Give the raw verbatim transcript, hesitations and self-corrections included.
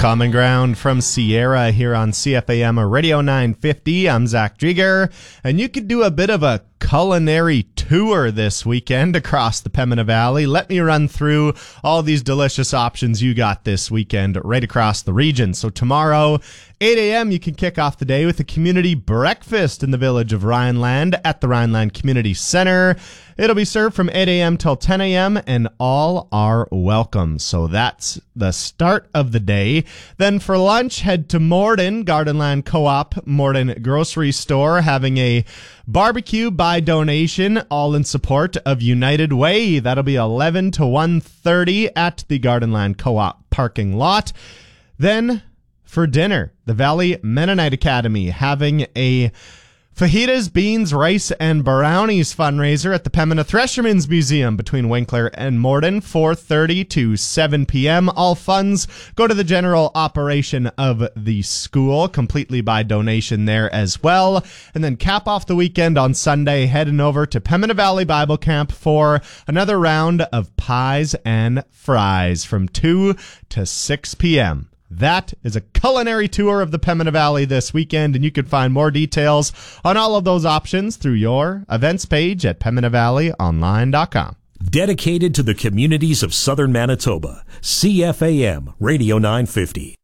Common Ground from Sierra here on C F A M Radio nine fifty. I'm Zach Drieger, and you could do a bit of a culinary tour this weekend across the Pembina Valley. Let me run through all these delicious options you got this weekend right across the region. So tomorrow, eight a.m., you can kick off the day with a community breakfast in the village of Rhineland at the Rhineland Community Center. It'll be served from eight a.m. till ten a.m., and all are welcome. So that's the start of the day. Then for lunch, head to Morden, Gardenland Co-op, Morden Grocery Store, having a barbecue by donation, all in support of United Way. That'll be eleven to one thirty at the Gardenland Co-op parking lot. Then for dinner, the Valley Mennonite Academy having a fajitas, beans, rice, and brownies fundraiser at the Pembina Threshermen's Museum between Winkler and Morden, four thirty to seven p.m. All funds go to the general operation of the school, completely by donation there as well. And then cap off the weekend on Sunday, heading over to Pembina Valley Bible Camp for another round of pies and fries from two to six p.m. That is a culinary tour of the Pembina Valley this weekend, and you can find more details on all of those options through your events page at pembina valley online dot com. Dedicated to the communities of southern Manitoba, C F A M Radio nine fifty.